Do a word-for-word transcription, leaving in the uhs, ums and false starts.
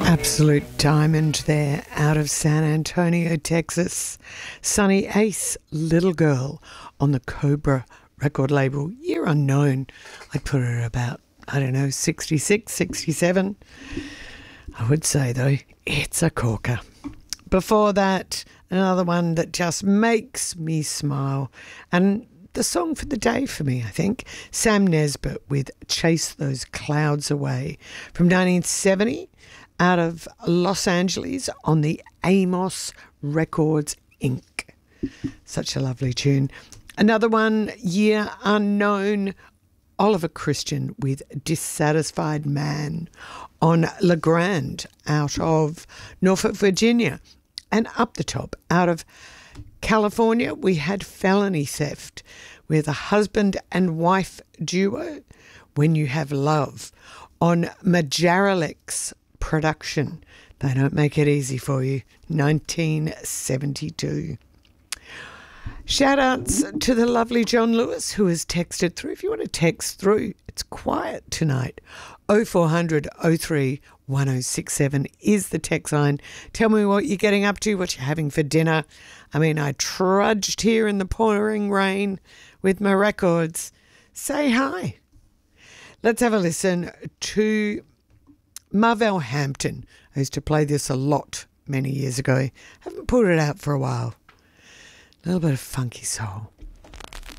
Absolute diamond there out of San Antonio, Texas. Sunny Ace, Little Girl, on the Cobra record label. Year unknown. I'd put her about, I don't know, sixty-six, sixty-seven. I would say, though, it's a corker. Before that, another one that just makes me smile. And the song for the day for me, I think. Sam Nesbitt with Chase Those Clouds Away from nineteen seventy. Out of Los Angeles on the Amos Records Incorporated. Such a lovely tune. Another one, year unknown, Oliver Christian with Dissatisfied Man on La Grande out of Norfolk, Virginia. And up the top, out of California, we had Felony Theft with a husband and wife duo, When You Have Love, on Majaralex production. They don't make it easy for you. nineteen seventy-two. Shout outs to the lovely John Lewis who has texted through. If you want to text through, it's quiet tonight. oh four hundred oh three one oh six seven is the text line. Tell me what you're getting up to, what you're having for dinner. I mean, I trudged here in the pouring rain with my records. Say hi. Let's have a listen to Marvel Hampton. I used to play this a lot many years ago. Haven't put it out for a while. A little bit of funky soul.